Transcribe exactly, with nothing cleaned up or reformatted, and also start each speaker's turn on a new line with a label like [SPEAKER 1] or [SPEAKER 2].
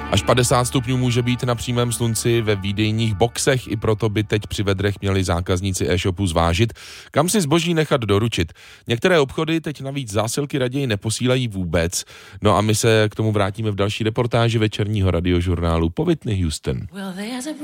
[SPEAKER 1] Až padesát stupňů může být na přímém slunci ve výdejních boxech, i proto by teď při vedrech měli zákazníci e-shopu zvážit, kam si zboží nechat doručit. Některé obchody teď navíc zásilky raději neposílají vůbec. No a my se k tomu vrátíme v další reportáži večerního radiožurnálu po Whitney Houston.